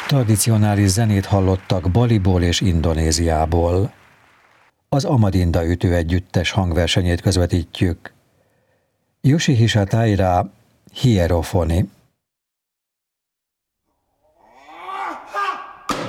Tradicionális zenét hallottak Baliból és Indonéziából. Az Amadinda ütő együttes hangversenyét közvetítjük. Yoshihisa Taira, Hierofoni.